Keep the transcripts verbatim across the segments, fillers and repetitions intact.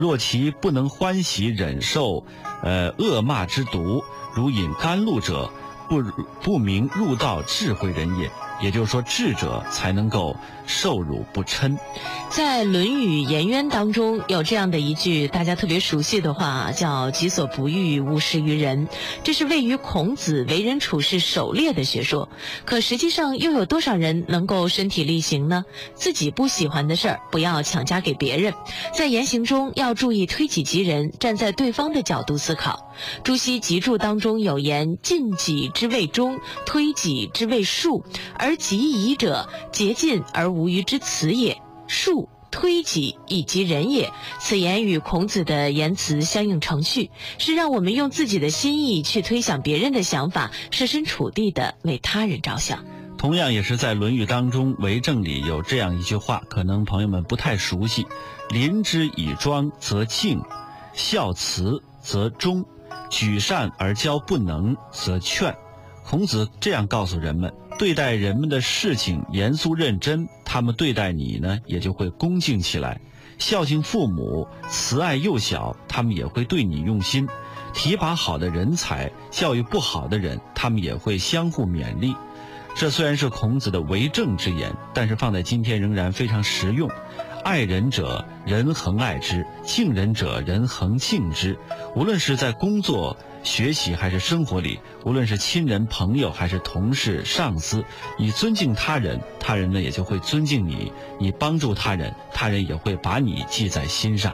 若其不能欢喜忍受，呃恶骂之毒，如饮甘露者，不不明入道智慧人也。也就是说，智者才能够受辱不嗔。 在《论语颜渊》当中有这样的一句大家特别熟悉的话，叫己所不欲，勿施于人。这是位于孔子为人处事狩猎的学说。可实际上又有多少人能够身体力行呢？自己不喜欢的事儿不要强加给别人，在言行中要注意推己及人，站在对方的角度思考。朱熹集注当中有言：进己之谓忠，推己之谓术，而及夷者，竭尽而无余之辞也。术推己以及人也。此言与孔子的言辞相应程序，是让我们用自己的心意去推想别人的想法，设身处地的为他人着想。 同样也是在《论语》当中，为政里有这样一句话，可能朋友们不太熟悉：临之以庄则敬，孝慈则忠，举善而教不能则劝。孔子这样告诉人们，对待人们的事情严肃认真，他们对待你呢也就会恭敬起来。孝敬父母，慈爱幼小，他们也会对你用心。提拔好的人才，教育不好的人，他们也会相互勉励。这虽然是孔子的为政之言，但是放在今天仍然非常实用。爱人者，人恒爱之；敬人者，人恒敬之。无论是在工作、学习还是生活里，无论是亲人、朋友还是同事、上司，你尊敬他人，他人呢也就会尊敬你；你帮助他人，他人也会把你记在心上。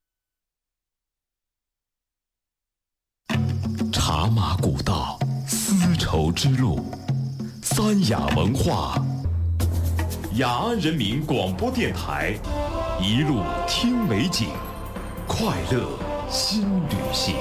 茶马古道，丝绸之路，三雅文化。雅安人民广播电台，一路听美景，快乐新旅行。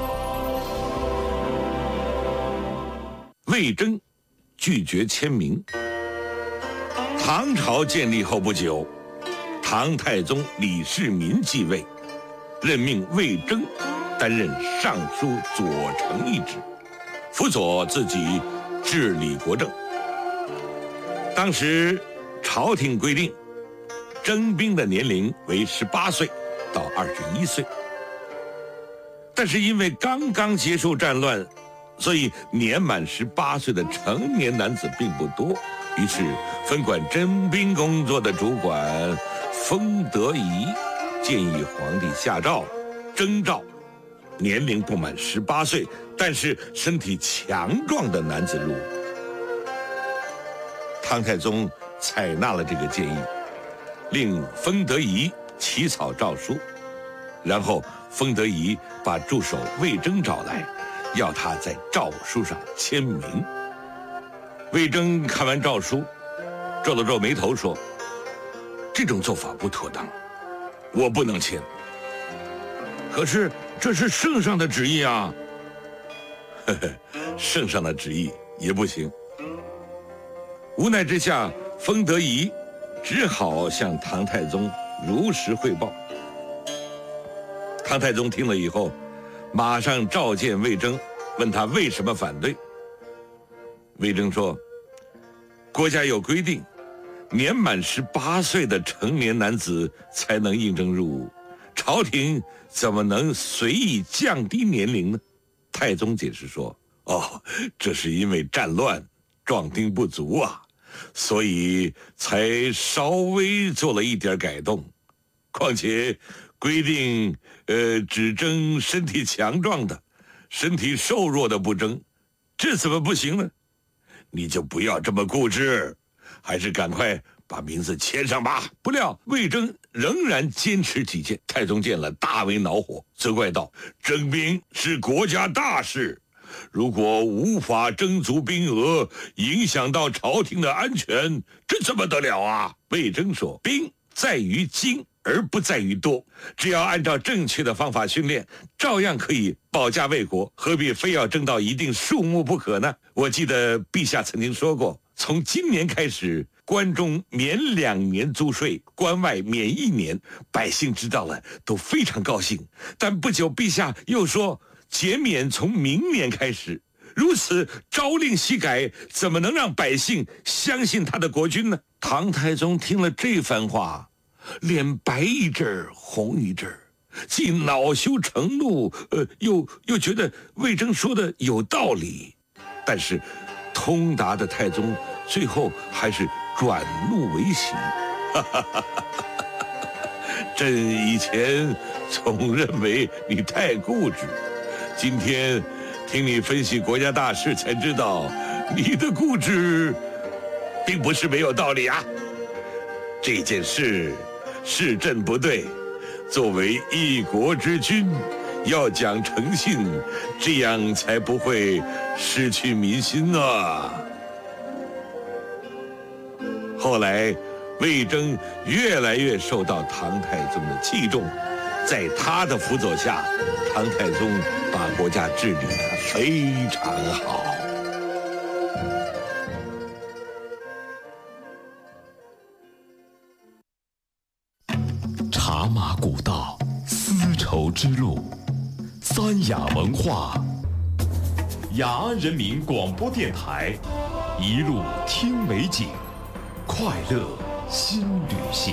魏征拒绝签名。唐朝建立后不久，唐太宗李世民继位，任命魏征担任尚书左丞一职，辅佐自己治理国政。当时朝廷规定，征兵的年龄为十八岁到二十一岁，但是因为刚刚结束战乱，所以年满十八岁的成年男子并不多。于是分管征兵工作的主管封德仪建议皇帝下诏征召年龄不满十八岁但是身体强壮的男子入伍。唐太宗采纳了这个建议，令封德仪起草诏书，然后封德仪把助手魏征找来，要他在诏书上签名。魏征看完诏书，皱了皱眉头说：“这种做法不妥当，我不能签。可是这是圣上的旨意啊。”呵呵，圣上的旨意也不行。无奈之下，封德仪只好向唐太宗如实汇报。唐太宗听了以后，马上召见魏征，问他为什么反对。魏征说：“国家有规定，年满十八岁的成年男子才能应征入伍，朝廷怎么能随意降低年龄呢？”太宗解释说：“哦，这是因为战乱，壮丁不足啊，所以才稍微做了一点改动。况且规定，呃，只征身体强壮的，身体瘦弱的不征，这怎么不行呢？你就不要这么固执，还是赶快把名字签上吧。”不料魏征仍然坚持己见，太宗见了大为恼火，责怪道：“征兵是国家大事，如果无法征足兵额，影响到朝廷的安全，这怎么得了啊？”魏征说：“兵在于精，而不在于多，只要按照正确的方法训练，照样可以保家卫国，何必非要征到一定数目不可呢？我记得陛下曾经说过，从今年开始，关中免两年租税，关外免一年，百姓知道了都非常高兴。但不久陛下又说减免从明年开始，如此朝令夕改，怎么能让百姓相信他的国君呢？”唐太宗听了这番话，脸白一阵儿红一阵儿， 既恼羞成怒，呃，又又觉得魏征说的有道理，但是通达的太宗最后还是转怒为喜。哈哈哈哈朕以前总认为你太固执，今天听你分析国家大事，才知道你的固执并不是没有道理啊。这件事是朕不对，作为一国之君，要讲诚信，这样才不会失去民心啊。后来魏征越来越受到唐太宗的器重，在他的辅佐下，唐太宗把国家治理得非常好。 茶马古道，丝绸之路，三雅文化，雅安人民广播电台，一路听美景，快乐新旅行。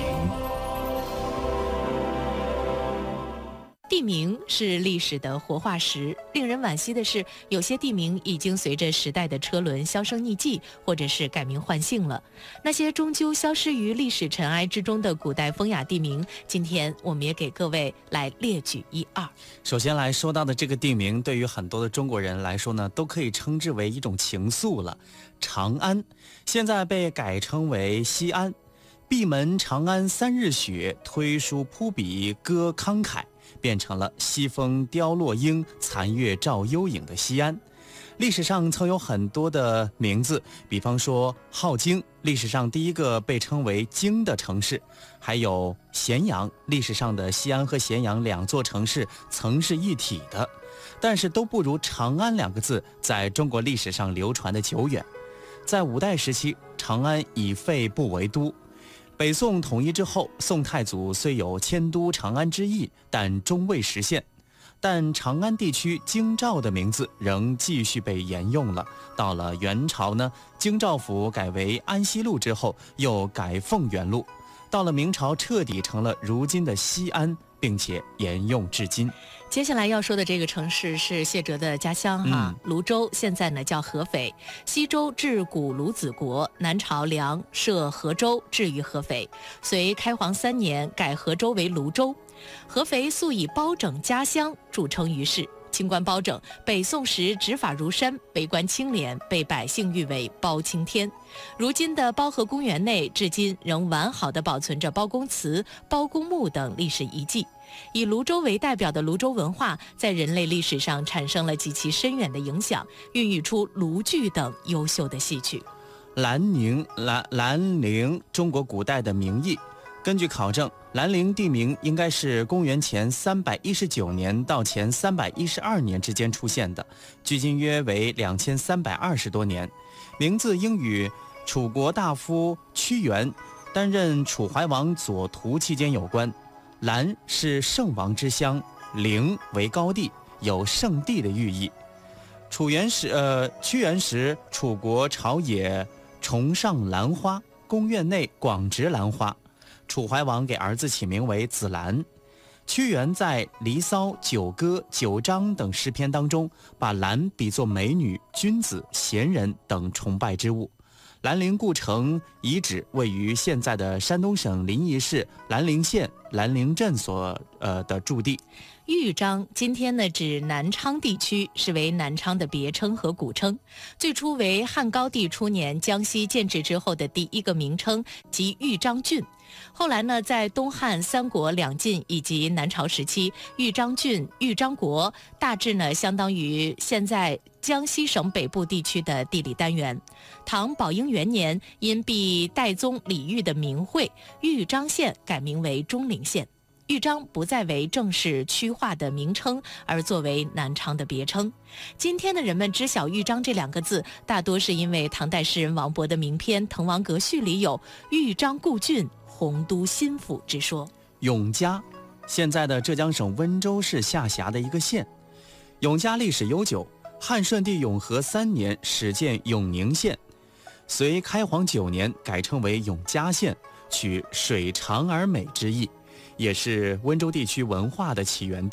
地名是历史的活化石，令人惋惜的是，有些地名已经随着时代的车轮销声匿迹，或者是改名换姓了。那些终究消失于历史尘埃之中的古代风雅地名，今天我们也给各位来列举一二。 首先来说到的这个地名，对于很多的中国人来说呢，都可以称之为一种情愫了。长安现在被改称为西安，闭门长安三日雪，推书扑笔歌慷慨，变成了西风凋落英，残月照幽影的西安。历史上曾有很多的名字，比方说镐京，历史上第一个被称为京的城市，还有咸阳，历史上的西安和咸阳两座城市曾是一体的，但是都不如长安两个字在中国历史上流传的久远。在五代时期，长安已废不为都。北宋统一之后，宋太祖虽有迁都长安之意，但终未实现。但长安地区京兆的名字仍继续被沿用了。到了元朝呢，京兆府改为安西路之后，又改凤元路。到了明朝，彻底成了如今的西安，并且沿用至今。 接下来要说的这个城市是谢哲的家乡哈， 嗯、 泸州现在呢叫合肥，西周至古鲁子国，南朝梁设河州，置于合肥。隋开皇三年改河州为泸州。合肥素以包拯家乡著称于世。清官包拯北宋时执法如山，为官清廉，被百姓誉为包青天。如今的包河公园内，至今仍完好地保存着包公祠、包公墓等历史遗迹。以泸州为代表的泸州文化，在人类历史上产生了极其深远的影响，孕育出卢剧等优秀的戏曲。 兰陵，兰兰陵，中国古代的名义。根据考证，兰陵地名应该是公元前三百一十九年到前三百一十二年之间出现的，距今约为两千三百二十多年。名字应与楚国大夫屈原担任楚怀王左徒期间有关。兰是圣王之乡，陵为高地，有圣地的寓意。楚元时，呃，屈原时，楚国朝野崇尚兰花，宫苑内广植兰花。楚怀王给儿子起名为子兰。屈原在《离骚》《九歌》《九章》等诗篇当中，把兰比作美女、君子、贤人等崇拜之物。兰陵故城遗址位于现在的山东省临沂市兰陵县兰陵镇所呃的驻地。 豫章今天呢指南昌地区，是为南昌的别称和古称。最初为汉高帝初年江西建制之后的第一个名称，即豫章郡。后来呢，在东汉、三国两晋以及南朝时期，豫章郡、豫章国大致呢相当于现在江西省北部地区的地理单元。唐宝应元年，因避代宗李煜的名讳，豫章县改名为钟陵县。豫章不再为正式区划的名称，而作为南昌的别称。今天的人们知晓豫章这两个字，大多是因为唐代诗人王勃的名篇《滕王阁序》里有豫章故郡，洪都新府之说。 永嘉，现在的浙江省温州市下辖的一个县。永嘉历史悠久，汉顺帝永和三年始建永宁县，隋开皇九年改称为永嘉县，取水长而美之意。 也是温州地区文化的起源地。